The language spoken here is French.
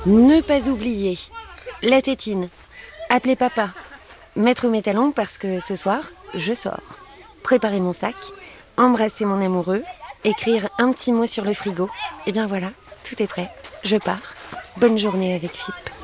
Ne pas oublier la tétine, appeler papa, mettre mes talons parce que ce soir, je sors, préparer mon sac, embrasser mon amoureux, écrire un petit mot sur le frigo. Et bien voilà, tout est prêt, je pars. Bonne journée avec FIP.